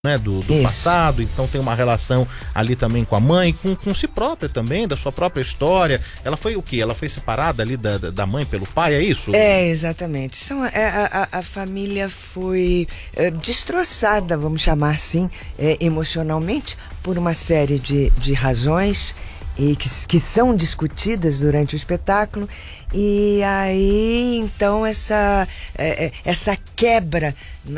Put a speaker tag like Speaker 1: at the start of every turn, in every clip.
Speaker 1: né, do passado, então tem uma relação ali também com a mãe, com si própria também, da sua própria história. Ela foi o quê? Ela foi separada ali da mãe pelo pai, é isso?
Speaker 2: É, exatamente. A família foi destroçada, vamos chamar assim, emocionalmente, por uma série de razões e que são discutidas durante o espetáculo. E aí, então, essa quebra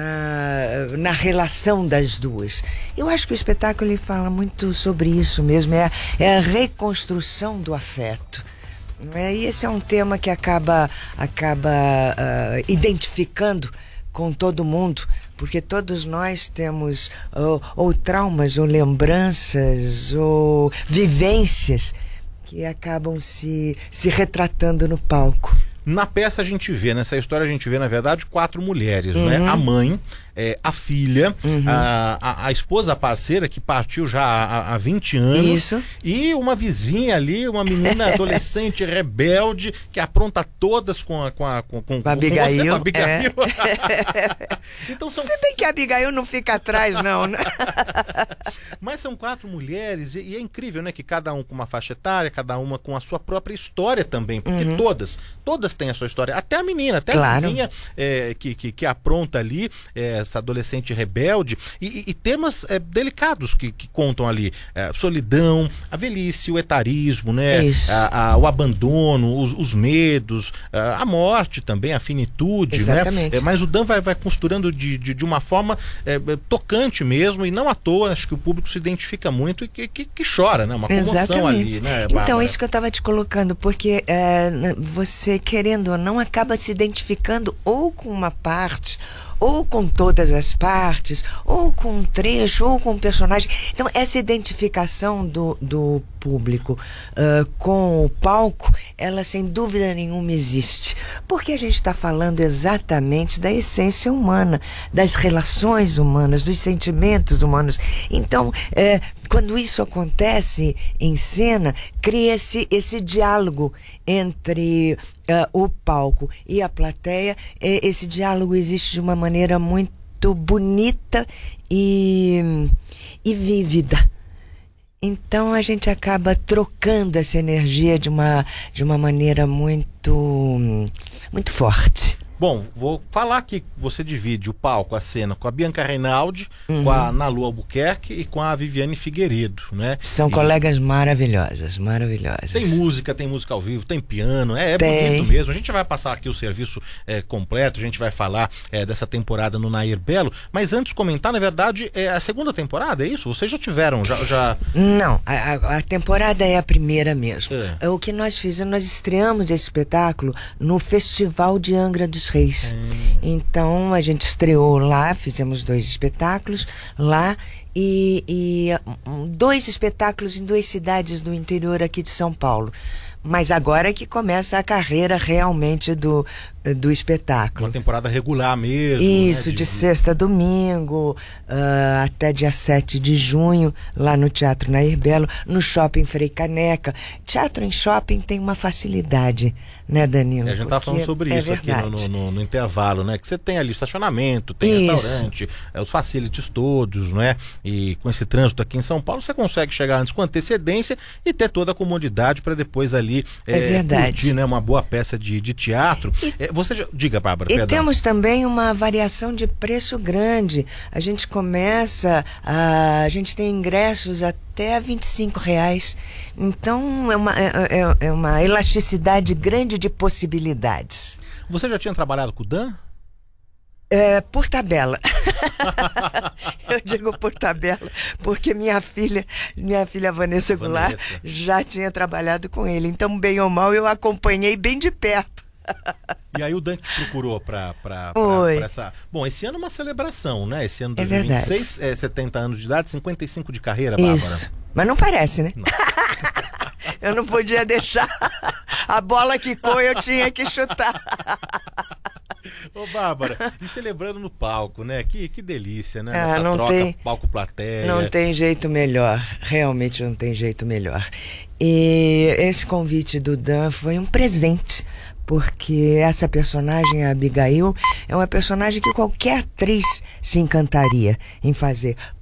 Speaker 2: na relação das duas. Eu acho que o espetáculo ele fala muito sobre isso mesmo, é a reconstrução do afeto. E esse é um tema que acaba identificando com todo mundo, porque todos nós temos ou traumas, ou lembranças, ou vivências que acabam se retratando no palco.
Speaker 1: Na peça a gente vê, nessa história a gente vê, na verdade, 4 mulheres, né? A mãe, a filha, a esposa, a parceira, que partiu já há 20 anos.
Speaker 2: Isso.
Speaker 1: E uma vizinha ali, uma menina adolescente rebelde, que apronta todas com
Speaker 2: Abigail.
Speaker 1: você, com a Abigail. Então
Speaker 2: Se bem que a Abigail não fica atrás, não, né?
Speaker 1: Mas são 4 mulheres e é incrível, né? Que cada um com uma faixa etária, cada uma com a sua própria história também, porque todas têm a sua história, até a menina, até a vizinha que apronta ali, essa adolescente rebelde, e temas delicados que contam ali, solidão, a velhice, o etarismo, né? O abandono, os medos, a morte também, a finitude.
Speaker 2: Exatamente.
Speaker 1: Né? Mas o Dan vai costurando de uma forma tocante mesmo, e não à toa, acho que o público se identifica muito e que chora, né? Uma comoção ali, né, Bárbara?
Speaker 2: Então, isso que eu estava te colocando, porque você, querendo ou não, acaba se identificando ou com uma parte, ou com todas as partes, ou com um trecho, ou com um personagem. Então, essa identificação do público com o palco, ela sem dúvida nenhuma existe. Porque a gente está falando exatamente da essência humana, das relações humanas, dos sentimentos humanos. Então, quando isso acontece em cena, cria-se esse diálogo entre o palco e a plateia. Esse diálogo existe de uma maneira muito bonita e vívida. Então a gente acaba trocando essa energia de uma maneira muito forte.
Speaker 1: Bom, vou falar que você divide o palco, a cena, com a Bianca Reinaldi, com a Nalu Albuquerque e com a Viviane Figueiredo, né?
Speaker 2: São colegas maravilhosas.
Speaker 1: Tem música ao vivo, tem piano, bonito mesmo. A gente vai passar aqui o serviço completo, a gente vai falar dessa temporada no Nair Belo, mas antes comentar, na verdade, a segunda temporada, é isso? Vocês já tiveram, já...
Speaker 2: Não, a temporada é a primeira mesmo. O que nós fizemos, nós estreamos esse espetáculo no Festival de Angra dos Reis. Então a gente estreou lá, fizemos 2 espetáculos lá e 2 espetáculos em 2 cidades do interior aqui de São Paulo. Mas agora é que começa a carreira realmente do espetáculo.
Speaker 1: Uma temporada regular mesmo.
Speaker 2: Isso,
Speaker 1: né?
Speaker 2: de sexta a domingo, até dia 7 de junho, lá no Teatro Nair Belo, no Shopping Frei Caneca. Teatro em shopping tem uma facilidade, né, Danilo?
Speaker 1: A gente tá falando sobre isso aqui no intervalo, né? Que você tem ali estacionamento, tem restaurante, os facilities todos, né? E com esse trânsito aqui em São Paulo, você consegue chegar antes com antecedência e ter toda a comodidade para depois ali curtir, né, uma boa peça de teatro. Diga, Bárbara,
Speaker 2: perdão. Temos também uma variação de preço grande. A gente a gente tem ingressos até R$25. Então é uma elasticidade grande de possibilidades.
Speaker 1: Você já tinha trabalhado com o Dan?
Speaker 2: Por tabela. Eu digo por tabela, porque minha filha Vanessa Goulart já tinha trabalhado com ele. Então, bem ou mal, eu acompanhei bem de perto.
Speaker 1: E aí o Dan te procurou para essa... Bom, esse ano é uma celebração, né? Esse ano de 2026, 70 anos de idade, 55 de carreira, Bárbara.
Speaker 2: Isso, mas não parece, né?
Speaker 1: Não.
Speaker 2: Eu não podia deixar. A bola quicou, eu tinha que chutar.
Speaker 1: Ô, Bárbara, e celebrando no palco, né? Que delícia, né?
Speaker 2: Essa troca
Speaker 1: palco-plateia.
Speaker 2: Não tem jeito melhor, realmente não tem jeito melhor. E esse convite do Dan foi um presente porque essa personagem, a Abigail, é uma personagem que qualquer atriz se encantaria em fazer.